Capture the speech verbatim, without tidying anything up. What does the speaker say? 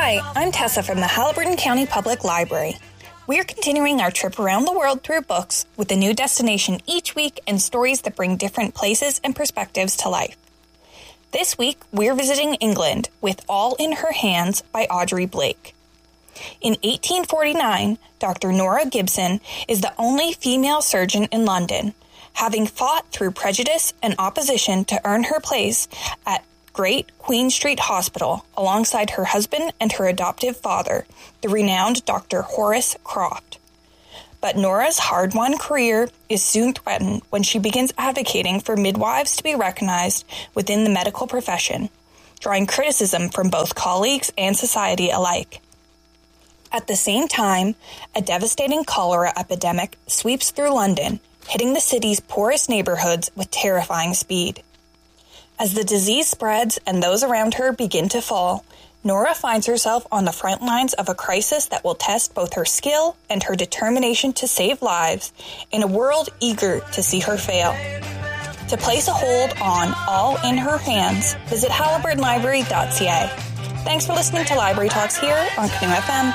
Hi, I'm Tessa from the Haliburton County Public Library. We're continuing our trip around the world through books with a new destination each week and stories that bring different places and perspectives to life. This week, we're visiting England with All in Her Hands by Audrey Blake. In eighteen forty-nine, Doctor Nora Gibson is the only female surgeon in London, having fought through prejudice and opposition to earn her place at Great Queen Street Hospital alongside her husband and her adoptive father, the renowned Doctor Horace Croft. But Nora's hard-won career is soon threatened when she begins advocating for midwives to be recognized within the medical profession, drawing criticism from both colleagues and society alike. At the same time, a devastating cholera epidemic sweeps through London, hitting the city's poorest neighborhoods with terrifying speed. As the disease spreads and those around her begin to fall, Nora finds herself on the front lines of a crisis that will test both her skill and her determination to save lives in a world eager to see her fail. To place a hold on All in Her Hands, visit haliburton library dot c a. Thanks for listening to Library Talks here on Canoe F M.